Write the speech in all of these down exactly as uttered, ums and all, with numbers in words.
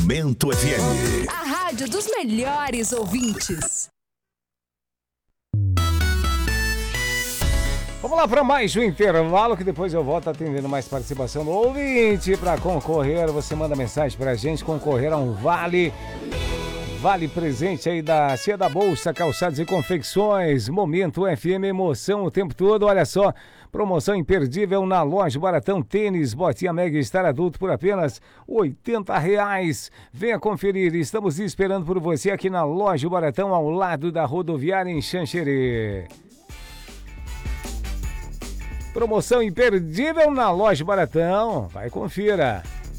Momento F M. A rádio dos melhores ouvintes. Vamos lá para mais um intervalo, que depois eu volto atendendo mais participação do ouvinte. Para concorrer, você manda mensagem para a gente, concorrer a um vale. Vale presente aí da Cia da Bolsa, Calçados e Confecções. Momento F M, emoção o tempo todo. Olha só, promoção imperdível na Loja Baratão. Tênis, botinha Mega Star adulto por apenas oitenta reais. Venha conferir, estamos esperando por você aqui na Loja Baratão, ao lado da rodoviária em Xanxerê. Promoção imperdível na Loja Baratão. Vai, confira.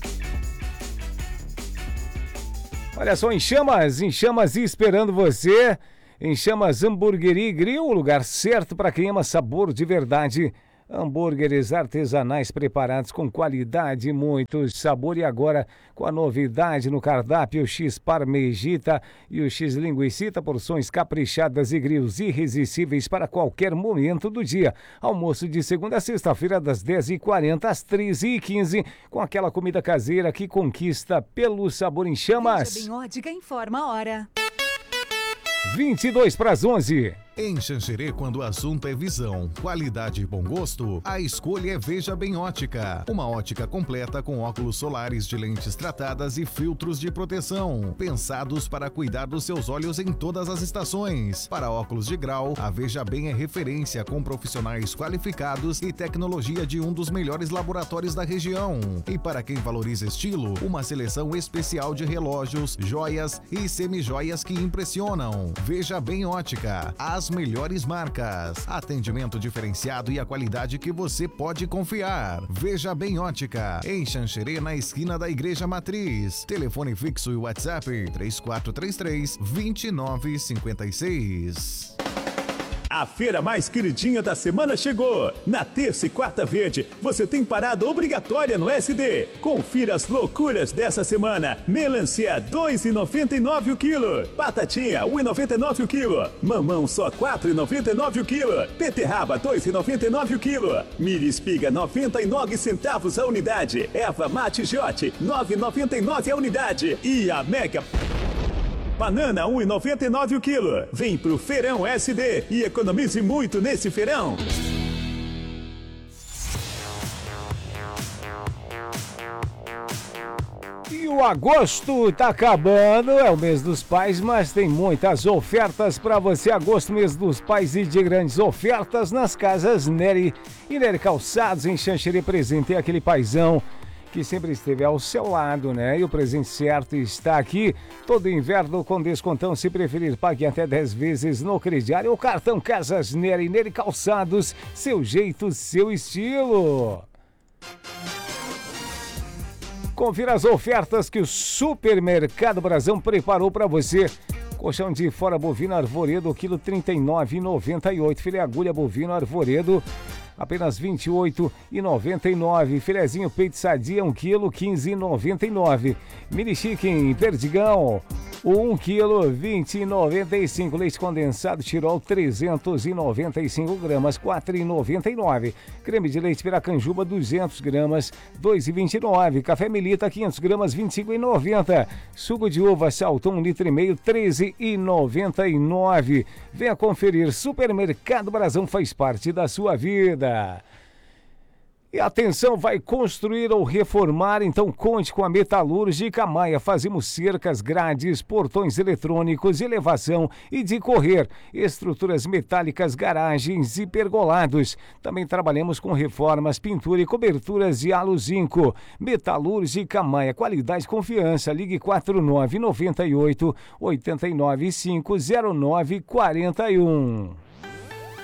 Olha só, em Chamas, em Chamas esperando você. Em Chamas Hamburgueria e Grill, o lugar certo para quem ama sabor de verdade. Hambúrgueres artesanais preparados com qualidade e muito sabor. E agora com a novidade no cardápio, o X Parmegita e o X Linguicita, porções caprichadas e grills irresistíveis para qualquer momento do dia. Almoço de segunda a sexta-feira das dez e quarenta às treze e quinze, com aquela comida caseira que conquista pelo sabor. Em Chamas. Veja Bem Ótica informa a hora. vinte e dois para as onze. Em Xanxerê, quando o assunto é visão, qualidade e bom gosto, a escolha é Veja Bem Ótica. Uma ótica completa com óculos solares de lentes tratadas e filtros de proteção, pensados para cuidar dos seus olhos em todas as estações. Para óculos de grau, a Veja Bem é referência com profissionais qualificados e tecnologia de um dos melhores laboratórios da região. E para quem valoriza estilo, uma seleção especial de relógios, joias e semijoias que impressionam. Veja Bem Ótica. As melhores marcas, atendimento diferenciado e a qualidade que você pode confiar. Veja Bem Ótica, em Xanxerê, na esquina da Igreja Matriz. Telefone fixo e WhatsApp três quatro três três, dois nove cinco seis. A feira mais queridinha da semana chegou. Na terça e quarta verde, você tem parada obrigatória no S D. Confira as loucuras dessa semana. Melancia, dois reais e noventa e nove o quilo. Batatinha, um real e noventa e nove o quilo. Mamão, só quatro reais e noventa e nove o quilo. Beterraba, dois reais e noventa e nove o quilo. Milho espiga, noventa e nove centavos a unidade. Erva mate jote, nove reais e noventa e nove a unidade. E a Mega... Banana, um real e noventa e nove o quilo. Vem pro Feirão S D e economize muito nesse feirão. E o agosto tá acabando, é o mês dos pais, mas tem muitas ofertas para você. Agosto, mês dos pais e de grandes ofertas nas casas Nery e Nery Calçados em Xanxerê. Presente aquele paizão que sempre esteve ao seu lado, né? E o presente certo está aqui. Todo inverno com descontão, se preferir, pague até dez vezes no crediário. O cartão Casas Nery, Nery Calçados, seu jeito, seu estilo. Confira as ofertas que o Supermercado Brasão preparou para você. Colchão de fora bovino Arvoredo, quilo trinta e nove reais e noventa e oito. Filé agulha bovino Arvoredo, apenas vinte e oito reais e noventa e nove. Filezinho peito sadia, um quilo, quinze reais e noventa e nove. Mini chicken Perdigão, um quilo, vinte reais e noventa e cinco. Leite condensado Tirol, trezentos e noventa e cinco gramas, quatro reais e noventa e nove. Creme de leite Piracanjuba, duzentas gramas, dois reais e vinte e nove. Café Melita, quinhentas gramas, vinte e cinco reais e noventa. Suco de uva Salton, um litro e meio, treze reais e noventa e nove. Venha conferir, Supermercado Brasão faz parte da sua vida. E atenção, vai construir ou reformar? Então conte com a Metalúrgica Maia. Fazemos cercas, grades, portões eletrônicos, elevação e de correr, estruturas metálicas, garagens e pergolados. Também trabalhamos com reformas, pintura e coberturas de aluzinco. Metalúrgica Maia, qualidade e confiança. Ligue quatro nove nove oito, oito nove cinco, zero nove quatro um.